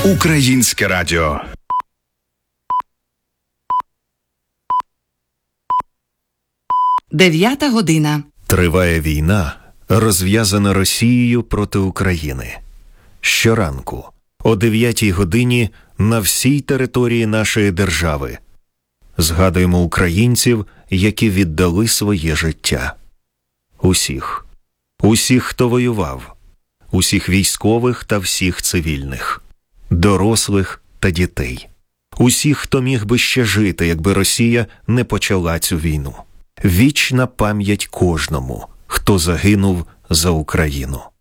Українське радіо. Дев'ята година. Триває війна, розв'язана Росією проти України. Щоранку, о 9 годині, на всій території нашої держави згадуємо українців, які віддали своє життя. Усіх. Усіх, хто воював. Усіх військових та всіх цивільних. Дорослих та дітей. Усіх, хто міг би ще жити, якби Росія не почала цю війну. Вічна пам'ять кожному, хто загинув за Україну.